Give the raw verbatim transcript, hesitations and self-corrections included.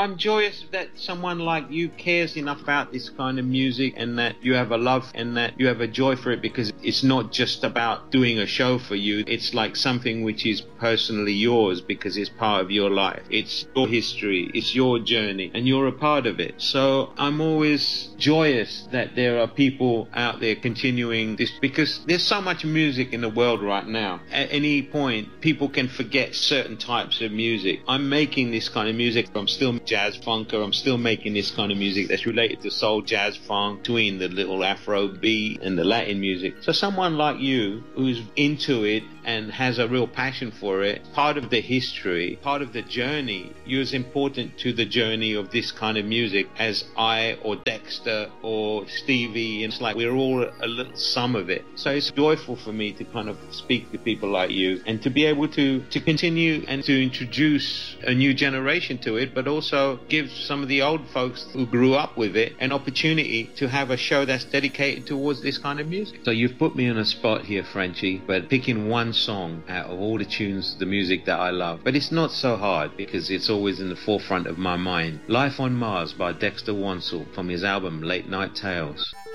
I'm joyous that someone like you cares enough about this kind of music, and that you have a love and that you have a joy for it, because it's not just about doing a show for you. It's like something which is personally yours because it's part of your life. It's your history, it's your journey, and you're a part of it. So I'm always joyous that there are people out there continuing this, because there's so much music in the world right now. At any point, people can forget certain types of music. I'm making this kind of music. I'm still jazz funker. I'm still making this kind of music that's related to soul, jazz, funk, between the little Afro beat and the Latin music. So someone like you who's into it and has a real passion for it, part of the history, part of the journey, you're as important to the journey of this kind of music as I or Dexter or Stevie. And it's like we're all a little sum of it. So it's joyful for me to kind of speak to people like you and to be able to, to continue and to introduce a new generation to it, but also give some of the old folks who grew up with it an opportunity to have a show that's dedicated towards this kind of music. So you've put me on a spot here, Frenchie, but picking one song out of all the tunes, the music that I love. But it's not so hard because it's always in the forefront of my mind. Life on Mars by Dexter Wansel from his album Late Night Tales.